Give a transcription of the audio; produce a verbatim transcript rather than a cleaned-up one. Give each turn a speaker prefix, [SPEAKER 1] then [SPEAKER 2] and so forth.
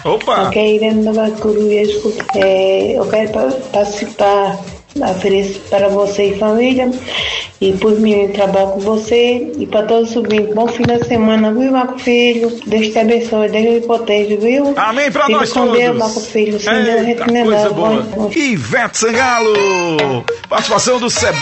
[SPEAKER 1] Opa!
[SPEAKER 2] Aqui é a Irene da Coruja. É, eu quero participar, ofereço para você e família, e por mim trabalho com você, e para todos os ouvintes. Bom fim de semana, viu, Marco Filho? Deus te abençoe, Deus te protege, viu?
[SPEAKER 1] Amém pra
[SPEAKER 2] Fica
[SPEAKER 1] nós
[SPEAKER 2] com
[SPEAKER 1] todos.
[SPEAKER 2] Deus, Marco Filho. Sem Deus, a gente
[SPEAKER 1] Eita,
[SPEAKER 2] não é
[SPEAKER 1] coisa
[SPEAKER 2] nada.
[SPEAKER 1] boa.
[SPEAKER 2] Bom, bom.
[SPEAKER 1] Ivete Sangalo, participação do Sebastião.